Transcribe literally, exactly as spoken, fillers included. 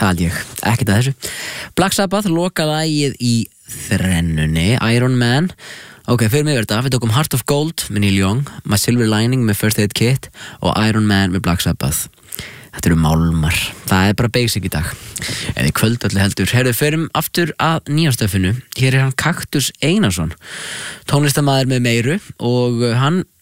Það held ég, ekkert að þessu. Black Sabbath loka lagið í þrennunni, Iron Man. Ok, fyrir mig verður þetta, við tókum Heart of Gold með Neil Young, My Silver Lining með First Aid Kit og Iron Man með Black Sabbath. Þetta eru málmar, það er bara basic í dag. Eða í kvöld allir heldur. Herðu, förum aftur að nýjastöfinu. Hér er hann Kaktus Einarsson, tónlistarmaður með meiru, og hann